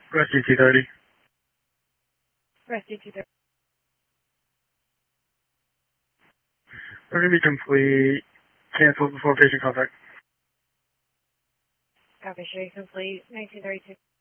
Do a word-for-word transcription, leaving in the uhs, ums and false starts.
Rescue two thirty. Rescue two thirty. We're going to be complete. Cancel before patient contact. Copy, show you complete. nineteen thirty-two.